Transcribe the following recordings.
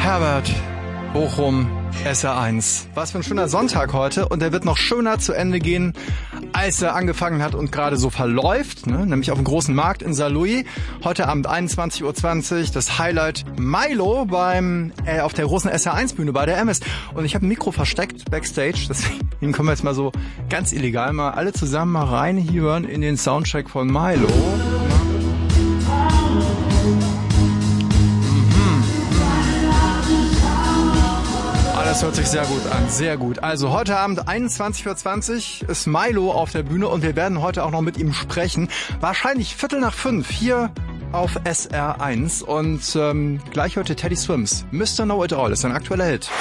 Herbert, Bochum, SR1. Was für ein schöner Sonntag heute, und der wird noch schöner zu Ende gehen, als er angefangen hat und gerade so verläuft, ne? Nämlich auf dem großen Markt in Saarlouis. Heute Abend 21:20 Uhr das Highlight Milo auf der großen SR1-Bühne bei der MS. Und ich habe ein Mikro versteckt backstage, deswegen können wir jetzt mal so ganz illegal mal alle zusammen mal reinhören in den Soundcheck von Milo. Das hört sich sehr gut an, sehr gut. Also heute Abend 21:20 ist Milo auf der Bühne und wir werden heute auch noch mit ihm sprechen. Wahrscheinlich 4:45 hier auf SR1 und gleich heute Teddy Swims. Mr. Know It All ist ein aktueller Hit.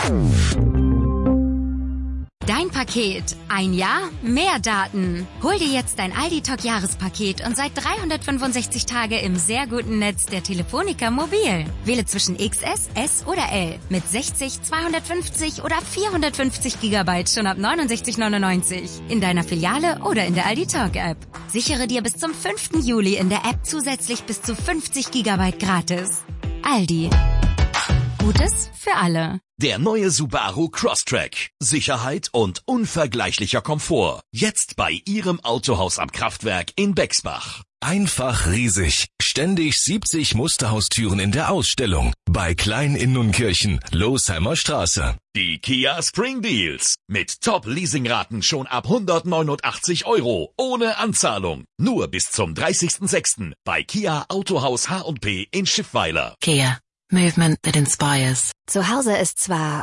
Dein Paket. Ein Jahr, mehr Daten. Hol dir jetzt dein Aldi-Talk-Jahrespaket und sei 365 Tage im sehr guten Netz der Telefonica Mobil. Wähle zwischen XS, S oder L mit 60, 250 oder 450 GB schon ab 69,99 in deiner Filiale oder in der Aldi-Talk-App. Sichere dir bis zum 5. Juli in der App zusätzlich bis zu 50 GB gratis. Aldi. Gutes für alle. Der neue Subaru Crosstrek. Sicherheit und unvergleichlicher Komfort. Jetzt bei Ihrem Autohaus am Kraftwerk in Bexbach. Einfach riesig. Ständig 70 Musterhaustüren in der Ausstellung. Bei Klein in Nunkirchen, Losheimer Straße. Die Kia Spring Deals. Mit Top-Leasingraten schon ab 189 € ohne Anzahlung. Nur bis zum 30.06. bei Kia Autohaus H&P in Schiffweiler. Kia. Movement that inspires. Zu Hause ist zwar...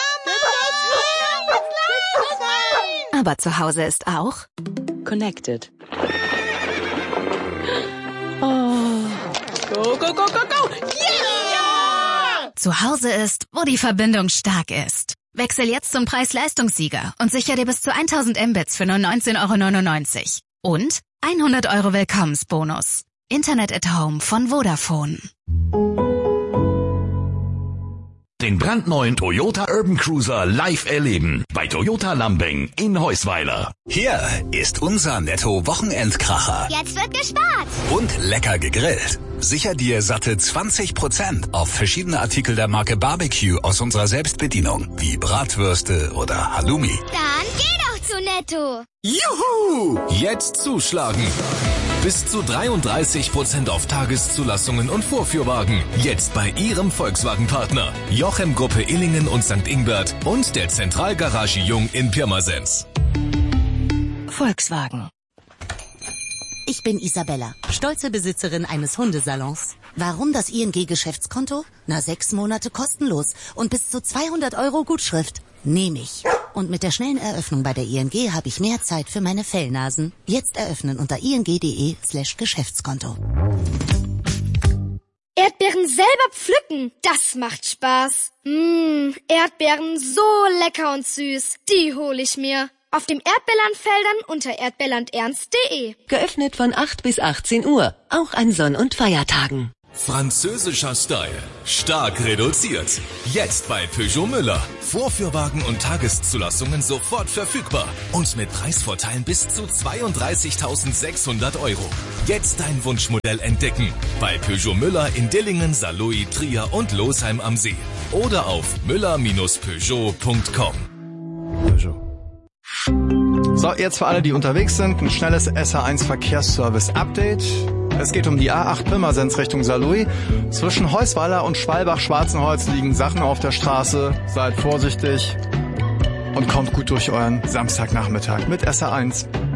Aber zu Hause ist auch... Connected. Oh. Go, go, go, go, go! Yeah! Zu Hause ist, wo die Verbindung stark ist. Wechsel jetzt zum Preis-Leistungssieger und sicher dir bis zu 1000 Mbits für nur 19,99 € und 100 € Willkommensbonus. Internet at Home von Vodafone. Den brandneuen Toyota Urban Cruiser live erleben bei Toyota Lambing in Heusweiler. Hier ist unser Netto-Wochenendkracher. Jetzt wird gespart. Und lecker gegrillt. Sicher dir satte 20% auf verschiedene Artikel der Marke Barbecue aus unserer Selbstbedienung, wie Bratwürste oder Halloumi. Dann geh doch zu Netto. Juhu! Jetzt zuschlagen. Bis zu 33% auf Tageszulassungen und Vorführwagen. Jetzt bei Ihrem Volkswagen-Partner. Jochem Gruppe Illingen und St. Ingbert und der Zentralgarage Jung in Pirmasens. Volkswagen. Ich bin Isabella, stolze Besitzerin eines Hundesalons. Warum das ING-Geschäftskonto? 6 Monate kostenlos und bis zu 200 € Gutschrift. Nehme ich. Und mit der schnellen Eröffnung bei der ING habe ich mehr Zeit für meine Fellnasen. Jetzt eröffnen unter ing.de/Geschäftskonto. Erdbeeren selber pflücken, das macht Spaß. Erdbeeren so lecker und süß, die hole ich mir. Auf dem Erdbeerlandfeldern unter erdbeerlandernst.de. Geöffnet von 8 bis 18 Uhr, auch an Sonn- und Feiertagen. Französischer Style. Stark reduziert. Jetzt bei Peugeot Müller. Vorführwagen und Tageszulassungen sofort verfügbar. Und mit Preisvorteilen bis zu 32.600 €. Jetzt dein Wunschmodell entdecken. Bei Peugeot Müller in Dillingen, Saarlouis, Trier und Losheim am See. Oder auf müller-peugeot.com. Peugeot. So, jetzt für alle, die unterwegs sind, ein schnelles SR1 Verkehrsservice-Update. Es geht um die A8 Pirmasens Richtung Saarlouis. Zwischen Heusweiler und Schwalbach-Schwarzenholz liegen Sachen auf der Straße. Seid vorsichtig und kommt gut durch euren Samstagnachmittag mit SR1.